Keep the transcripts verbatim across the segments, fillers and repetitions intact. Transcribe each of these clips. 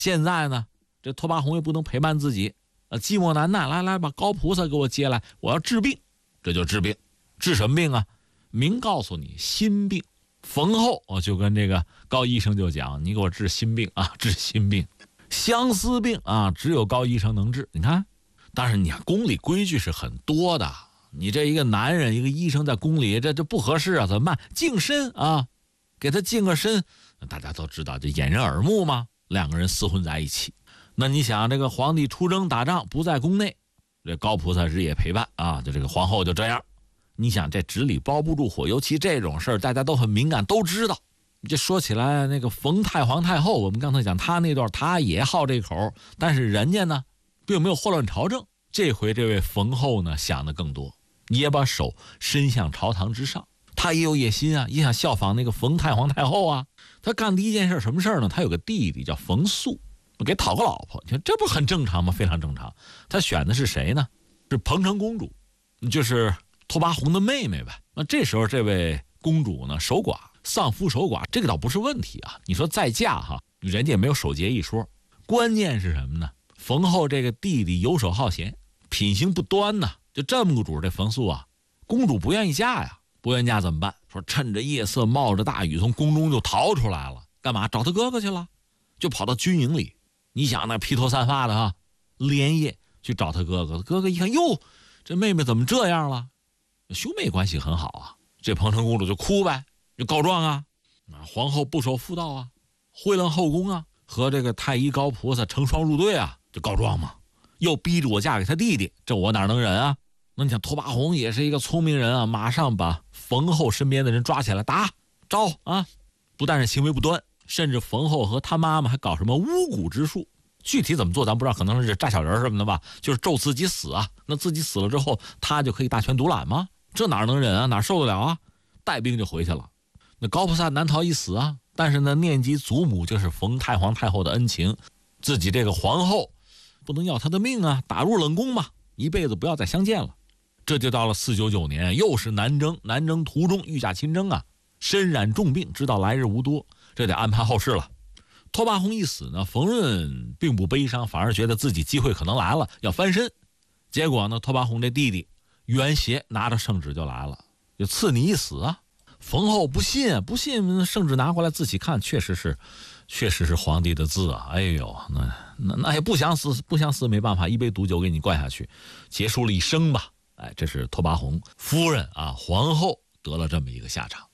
现在呢，这拓跋宏也不能陪伴自己，呃，寂寞难耐，来来把高菩萨给我接来，我要治病。这就治病，治什么病啊？明告诉你，心病。冯后我就跟这个高医生就讲，你给我治心病啊，治心病。相思病啊，只有高医生能治。你看，但是你看宫里规矩是很多的，你这一个男人，一个医生在宫里，这这不合适啊，怎么办？净身啊，给他净个身。大家都知道，这掩人耳目嘛，两个人厮混在一起。那你想，这个皇帝出征打仗不在宫内，这高菩萨日夜陪伴啊，就这个皇后就这样。你想，这纸里包不住火，尤其这种事儿大家都很敏感，都知道。这说起来，那个冯太皇太后，我们刚才讲他那段，他也好这口，但是人家呢并没有祸乱朝政。这回这位冯后呢想的更多，也把手伸向朝堂之上，他也有野心啊，也想效仿那个冯太皇太后啊。他干第一件事什么事呢？他有个弟弟叫冯素，给讨个老婆，你看这不很正常吗？非常正常。他选的是谁呢？是彭城公主，就是拓跋宏的妹妹呗。那这时候这位公主呢守寡，丧夫守寡，这个倒不是问题啊。你说再嫁哈，人家也没有守节一说。关键是什么呢？冯后这个弟弟游手好闲，品行不端呐。就这么个主，这冯素啊，公主不愿意嫁呀，不愿意嫁怎么办？说趁着夜色，冒着大雨，从宫中就逃出来了，干嘛？找他哥哥去了，就跑到军营里。你想那披头散发的哈，连夜去找他哥哥。哥哥一看，哟，这妹妹怎么这样了？兄妹关系很好啊。这彭城公主就哭呗，就告状啊，皇后不守妇道啊，毁了后宫啊，和这个太医高菩萨成双入对啊，就告状嘛。又逼着我嫁给他弟弟，这我哪能忍啊？那你想拓跋宏也是一个聪明人啊，马上把冯后身边的人抓起来打招啊，不但是行为不端，甚至冯后和他妈妈还搞什么巫蛊之术，具体怎么做咱不知道，可能是炸小人什么的吧，就是咒自己死啊。那自己死了之后，他就可以大权独揽吗？这哪能忍啊，哪受得了啊？带兵就回去了。那高菩萨难逃一死啊，但是呢，念及祖母就是冯太皇太后的恩情，自己这个皇后不能要他的命啊，打入冷宫嘛，一辈子不要再相见了。这就到了四九九年，又是南征，南征途中御驾亲征啊，身染重病，知道来日无多，这得安排后事了。拓跋宏一死呢，冯润并不悲伤，反而觉得自己机会可能来了，要翻身。结果呢，拓跋宏这弟弟袁协拿着圣旨就来了，就赐你一死啊。冯后不信，不信圣旨拿过来自己看，确实是确实是皇帝的字啊。哎呦，那那那也不想死，不想死没办法，一杯毒酒给你灌下去，结束了一生吧。哎，这是拓跋宏夫人啊，皇后得了这么一个下场。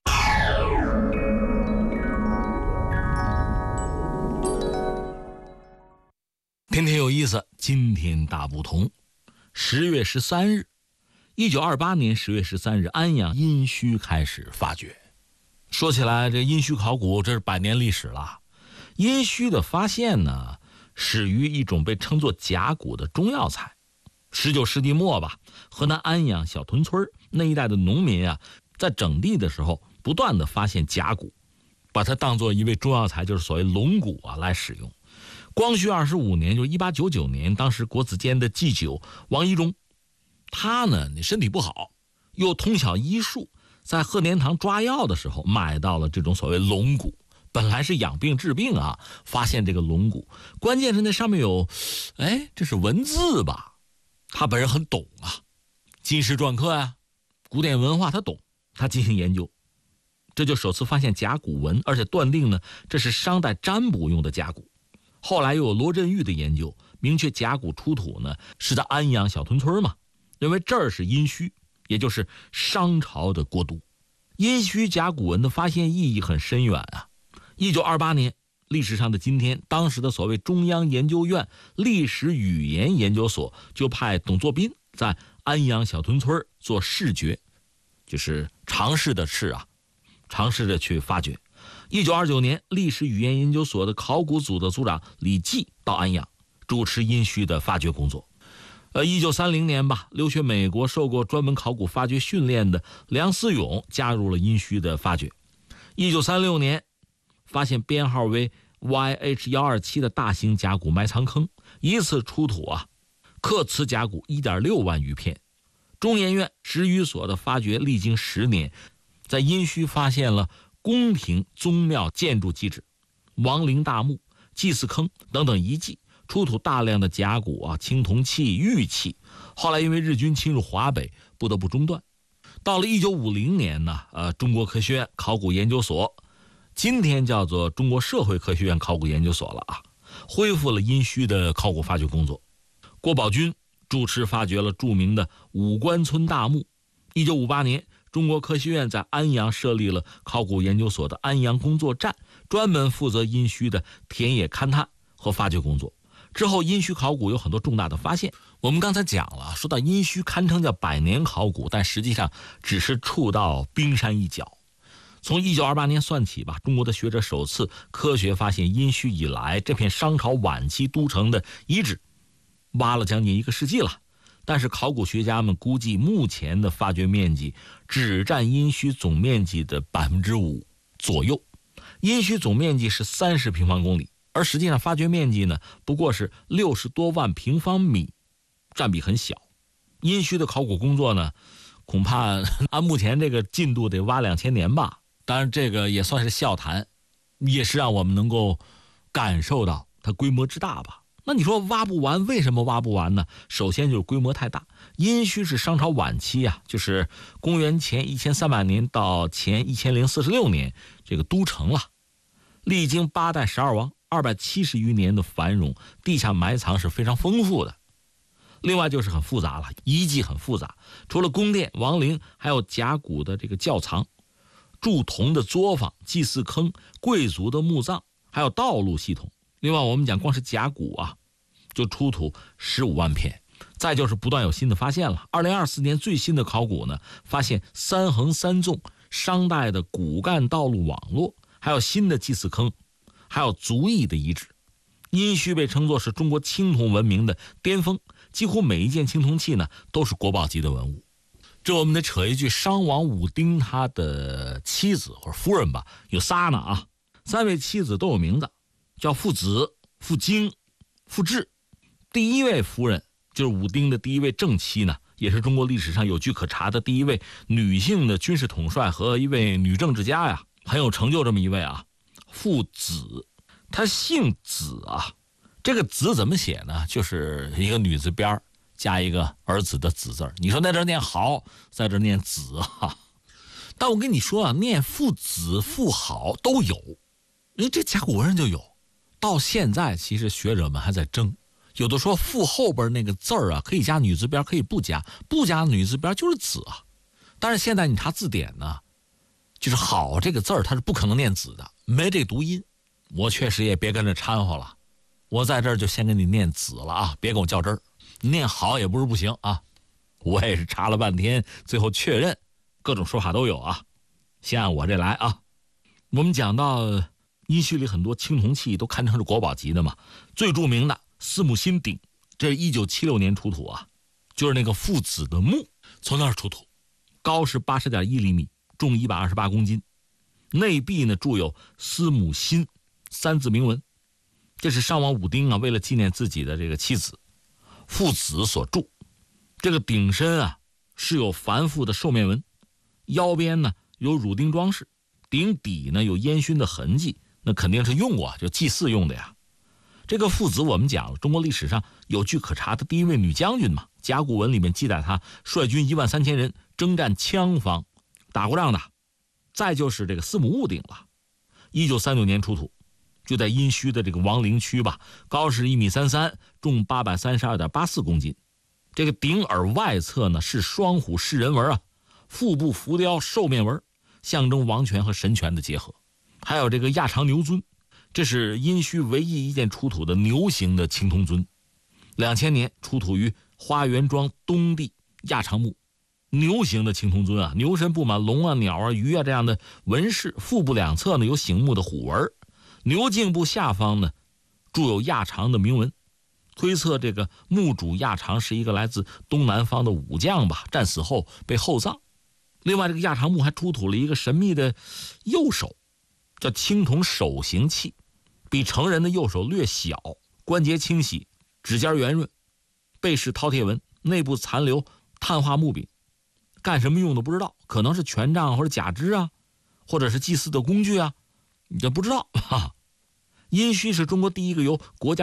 天天有意思，今天大不同。十月十三日，一九二八年十月十三日，安阳殷墟开始发掘。说起来，这殷墟考古这是百年历史了。殷墟的发现呢，始于一种被称作甲骨的中药材。十九世纪末吧，河南安阳小屯村那一带的农民啊，在整地的时候不断的发现甲骨，把它当作一味中药材，就是所谓龙骨啊来使用。光绪二十五年，就是一八九九年，当时国子监的祭酒王一中，他呢身体不好，又通晓医术，在鹤年堂抓药的时候买到了这种所谓龙骨。本来是养病治病啊，发现这个龙骨，关键是那上面有，哎，这是文字吧？他本人很懂啊，金石篆刻呀、啊，古典文化他懂，他进行研究，这就首次发现甲骨文，而且断定呢这是商代占卜用的甲骨。后来又有罗振玉的研究，明确甲骨出土呢是在安阳小屯村嘛，认为这儿是殷墟，也就是商朝的国都。殷墟甲骨文的发现意义很深远啊。一九二八年，历史上的今天，当时的所谓中央研究院历史语言研究所就派董作宾在安阳小屯村做试掘，就是尝试的试啊，尝试着去发掘。一九二九年，历史语言研究所的考古组的组长李济到安阳主持殷墟的发掘工作。呃，一九三零年吧，留学美国受过专门考古发掘训练的梁思永加入了殷墟的发掘。一九三六年，发现编号为 Y H 一二七 的大型甲骨埋藏坑，一次出土啊，刻瓷甲骨 一点六万余片。中研院史语所的发掘历经十年，在殷墟发现了宫廷宗庙建筑基址、王陵大墓、 祭祀坑等等遗迹，出土大量的甲骨啊、青铜器、玉器。后来因为日军侵入华北，不得不中断。到了一九五零年呢，呃，中国科学院考古研究所，今天叫做中国社会科学院考古研究所了啊，恢复了殷墟的考古发掘工作。郭宝军主持发掘了著名的五官村大墓。一九五八年，中国科学院在安阳设立了考古研究所的安阳工作站，专门负责殷墟的田野勘探和发掘工作。之后殷墟考古有很多重大的发现。我们刚才讲了，说到殷墟堪称叫百年考古，但实际上只是触到冰山一角。从一九二八年算起吧，中国的学者首次科学发现殷墟以来这片商朝晚期都城的遗址，挖了将近一个世纪了。但是考古学家们估计，目前的发掘面积只占殷墟总面积的百分之五左右。殷墟总面积是三十平方公里，而实际上发掘面积呢，不过是六十多万平方米，占比很小。殷墟的考古工作呢，恐怕按目前这个进度得挖两千年吧。当然，这个也算是笑谈，也是让我们能够感受到它规模之大吧。那你说挖不完，为什么挖不完呢？首先就是规模太大。殷墟是商朝晚期啊，就是公元前一千三百年到前一千零四十六年这个都城了，历经八代十二王，二百七十余年的繁荣，地下埋藏是非常丰富的。另外就是很复杂了，遗迹很复杂，除了宫殿、王陵，还有甲骨的这个窖藏、铸铜的作坊、祭祀坑、贵族的墓葬，还有道路系统。另外我们讲光是甲骨啊，就出土十五万片。再就是不断有新的发现了。二零二四年最新的考古呢，发现三横三纵商代的骨干道路网络，还有新的祭祀坑，还有族裔的遗址。殷墟被称作是中国青铜文明的巅峰，几乎每一件青铜器呢都是国宝级的文物。这我们得扯一句，商王武丁他的妻子或者夫人吧，有仨呢啊，三位妻子都有名字，叫傅子、傅京、傅志。第一位夫人就是武丁的第一位正妻呢，也是中国历史上有据可查的第一位女性的军事统帅和一位女政治家呀，很有成就这么一位啊。傅子，她姓子啊，这个子怎么写呢？就是一个女字边加一个儿子的子字。你说在这念好，在这念子啊。但我跟你说啊，念傅子、傅好都有，因为这甲骨文上就有。到现在其实学者们还在争，有的说傅后边那个字儿啊，可以加女字边，可以不加，不加女字边就是子啊。但是现在你查字典呢，就是好这个字儿它是不可能念子的，没这读音。我确实也别跟着掺和了，我在这儿就先给你念子了啊，别跟我较真儿。念好也不是不行啊，我也是查了半天，最后确认各种说法都有啊。先按我这来啊。我们讲到殷墟里很多青铜器都堪称是国宝级的嘛，最著名的司母辛鼎，这是一九七六年出土啊，就是那个父子的墓，从那儿出土，高是八十点一厘米，重一百二十八公斤，内壁呢铸有司母辛三字铭文，这是商王武丁啊为了纪念自己的这个妻子父子所铸。这个鼎身啊是有繁复的兽面纹，腰边呢有乳钉装饰，鼎底呢有烟熏的痕迹，那肯定是用过，就祭祀用的呀。这个父子我们讲了，中国历史上有据可查的第一位女将军嘛，甲骨文里面记载她率军一万三千人征战羌方，打过仗的。再就是这个司母戊鼎了，一九三九年出土，就在殷墟的这个王陵区吧，高是一米三三，重八百三十二点八四公斤。这个鼎耳外侧呢是双虎噬人纹啊，腹部浮雕兽面纹，象征王权和神权的结合。还有这个亚长牛尊，这是殷墟唯一一件出土的牛形的青铜尊，两千年出土于花园庄东地亚长墓。牛形的青铜尊啊，牛身布满龙啊、鸟啊、鱼啊这样的纹饰，腹部两侧呢有醒目的虎纹，牛颈部下方呢铸有亚长的铭文，推测这个墓主亚长是一个来自东南方的武将吧，战死后被厚葬。另外这个亚长墓还出土了一个神秘的右手，叫青铜手形器，比成人的右手略小，关节清晰，指尖圆润，背饰饕餮纹，内部残留碳化木柄，干什么用的不知道，可能是权杖或者甲支啊，或者是祭祀的工具啊，你这不知道哈。 殷墟是中国第一个由国家